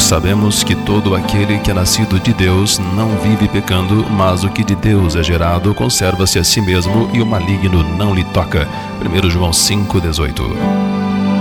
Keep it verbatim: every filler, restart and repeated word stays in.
sabemos que todo aquele que é nascido de Deus não vive pecando, mas o que de Deus é gerado conserva-se a si mesmo e o maligno não lhe toca. primeiro João cinco, dezoito.